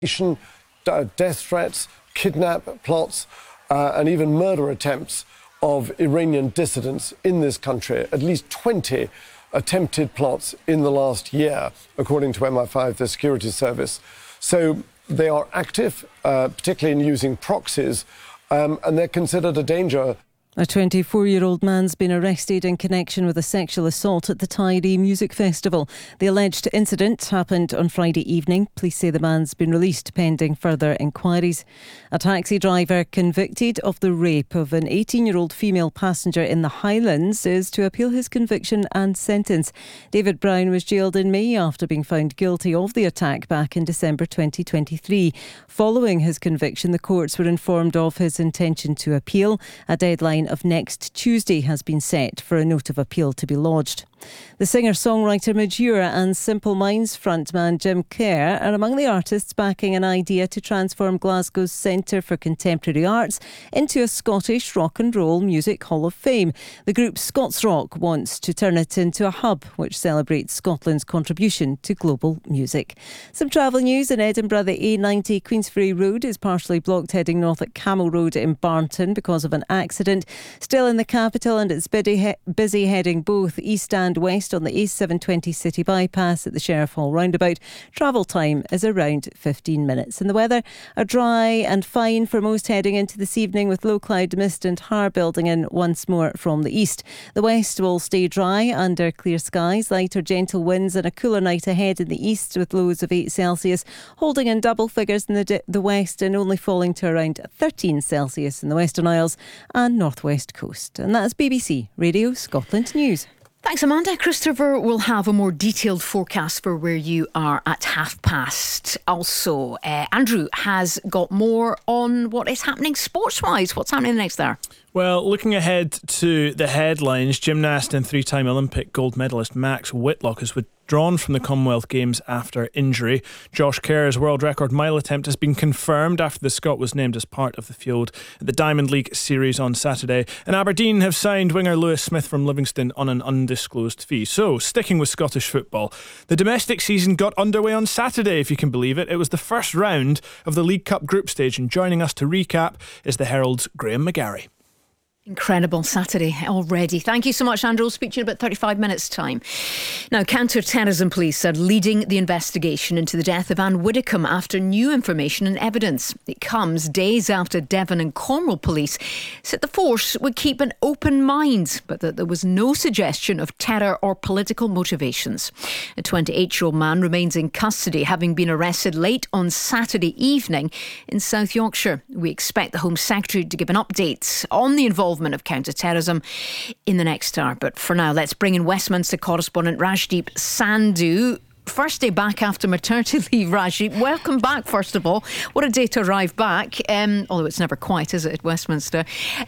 death threats, kidnap plots, and even murder attempts of Iranian dissidents in this country. At least 20 attempted plots in the last year, according to MI5, the security service. So they are active, particularly in using proxies, and they're considered a danger. A 24-year-old man's been arrested in connection with a sexual assault at the Tyrie Music Festival. The alleged incident happened on Friday evening. Police say the man's been released pending further inquiries. A taxi driver convicted of the rape of an 18-year-old female passenger in the Highlands is to appeal his conviction and sentence. David Brown was jailed in May after being found guilty of the attack back in December 2023. Following his conviction, the courts were informed of his intention to appeal. A deadline of next Tuesday has been set for a note of appeal to be lodged. The singer-songwriter Majura and Simple Minds frontman Jim Kerr are among the artists backing an idea to transform Glasgow's Centre for Contemporary Arts into a Scottish rock and roll music hall of fame. The group Scotsrock wants to turn it into a hub which celebrates Scotland's contribution to global music. Some travel news in Edinburgh. The A90 Queensferry Road is partially blocked heading north at Camel Road in Barnton because of an accident. Still in the capital, and it's busy heading both east and west on the A720 City Bypass at the Sheriff Hall roundabout. Travel time is around 15 minutes. And the weather, are dry and fine for most heading into this evening, with low cloud mist and har building in once more from the east. The west will stay dry under clear skies, light or gentle winds, and a cooler night ahead in the east with lows of 8 Celsius, holding in double figures in the west and only falling to around 13 Celsius in the Western Isles and northwest coast. And that's BBC Radio Scotland News. Thanks, Amanda. Christopher will have a more detailed forecast for where you are at past. Also, Andrew has got more on what is happening sports-wise. What's happening next there? Well, looking ahead to the headlines, gymnast and 3-time Olympic gold medalist Max Whitlock has withdrawn from the Commonwealth Games after injury. Josh Kerr's world record mile attempt has been confirmed after the Scot was named as part of the field at the Diamond League Series on Saturday. And Aberdeen have signed winger Lewis Smith from Livingston on an undisclosed fee. So, sticking with Scottish football, the domestic season got underway on Saturday, if you can believe it. It was the first round of the League Cup group stage, and joining us to recap is the Herald's Graham McGarry. Incredible Saturday already. Thank you so much, Andrew. We'll speak to you in about 35 minutes' time. Now, counter-terrorism police are leading the investigation into the death of Anne Widdecombe after new information and evidence. It comes days after Devon and Cornwall police said the force would keep an open mind, but that there was no suggestion of terror or political motivations. A 28-year-old man remains in custody, having been arrested late on Saturday evening in South Yorkshire. We expect the Home Secretary to give an update on the involvement of counter-terrorism in the next hour. But for now, let's bring in Westminster correspondent Rajdeep Sandhu. First day back after maternity leave, Rajdeep. Welcome back, first of all. What a day to arrive back, although it's never quite, is it, at Westminster?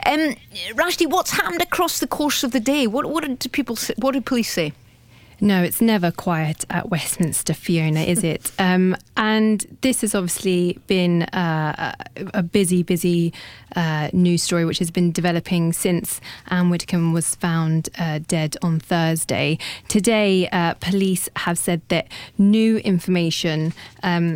Rajdeep, what's happened across the course of the day? What did police say? No, it's never quiet at Westminster, Fiona, is it? And this has obviously been a busy news story which has been developing since Anne Widdecombe was found dead on Thursday. Today, police have said that new information and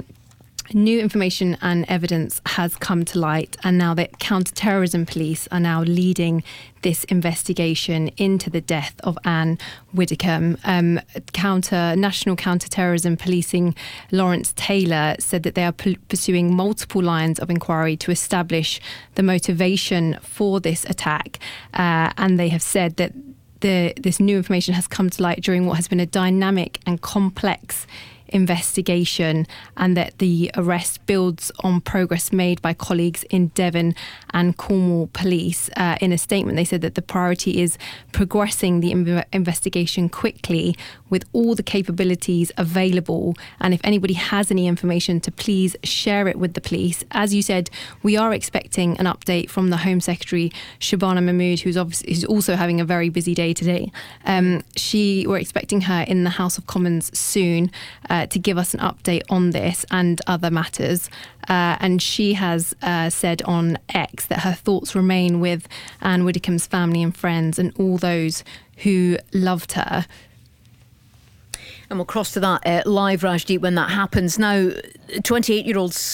evidence has come to light, and now that counter-terrorism police are now leading this investigation into the death of Anne Widdecombe. National Counter-Terrorism Policing Lawrence Taylor said that they are pursuing multiple lines of inquiry to establish the motivation for this attack, and they have said that this new information has come to light during what has been a dynamic and complex investigation, and that the arrest builds on progress made by colleagues in Devon and Cornwall Police. In a statement, they said that the priority is progressing the investigation quickly with all the capabilities available, and if anybody has any information to please share it with the police. As you said, we are expecting an update from the Home Secretary Shabana Mahmood, who's also having a very busy day today. We're expecting her in the House of Commons soon to give us an update on this and other matters. And she has said on X that her thoughts remain with Anne Widdecombe's family and friends and all those who loved her. And we'll cross to that live, Rajdeep, when that happens. Now, 28-year-old